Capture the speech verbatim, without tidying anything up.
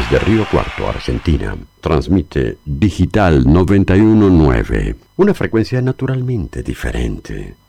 Desde Río Cuarto, Argentina, transmite Digital noventa y uno punto nueve, una frecuencia naturalmente diferente.